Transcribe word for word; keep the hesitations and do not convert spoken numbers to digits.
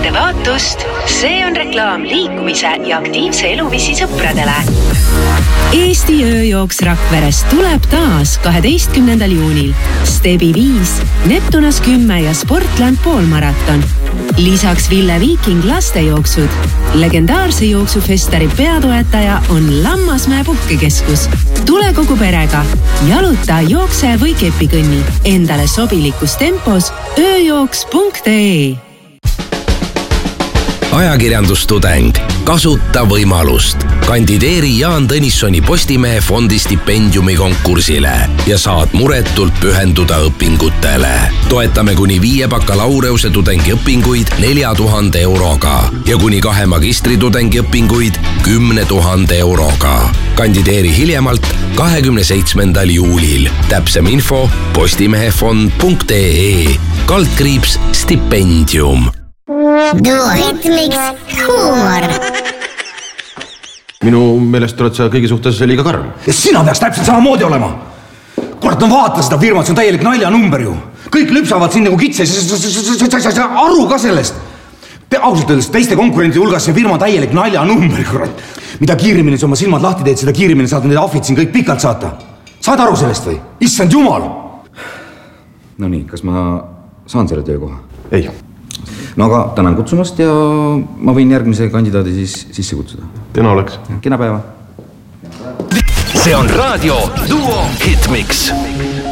ettevaatust, see on reklaam liikumise ja aktiivse eluviisi sõpradele. Eesti ööjooks Rakverest tuleb taas kaheteistkümnendal juunil. Stebi viis, Neptunas kümme ja Sportland poolmaraton. Lisaks Ville Viiking lastejooksud. Legendaarse jooksufestari peatoetaja on Lammasmäe puhkekeskus. Tule kogu perega. Jaluta, jookse või kepikõnni. Endale sobilikus tempos ööjooks punkt ee. Ajakirjandustudeng. Kasuta võimalust. Kandideeri Jaan Tõnissoni Postimehe fondi stipendiumi konkursile ja saad muretult pühenduda õpingutele. Toetame kuni viie bakalaureuse tudengi õpinguid nelja tuhande euroga ja kuni kahe magistritudengi õpinguid kümne tuhande euroga. Kandideeri hiljemalt kahekümne seitsmendal juulil. Täpsem info postimehefond punkt ee. Kaldkriips stipendium. Duo Hitmix huumor. Minu meelest oled sa kõigi suhtes liiga karm. Ja sina peaks täpselt samamoodi olema. Kurat, no vaata seda firmat, see on täielik naljanumber ju. Kõik lüpsavad siin nagu kitse, sa ei saa aru ka sellest. Ausalt öeldes teiste konkurentide hulgas see firma täielik naljanumber, kurat. Mida kiirimini sa oma silmad lahti teed, seda kiirimini saad need ahvid siin kõik pikalt saata. Saad aru sellest või? Issand jumal! No nii, kas ma saan selle töökoha? Ei. No aga tänan kutsumast ja ma võin järgmise kandidaadi siis sisse kutsuda. Kena oleks. Kena päeva. See on raadio Duo Hitmix.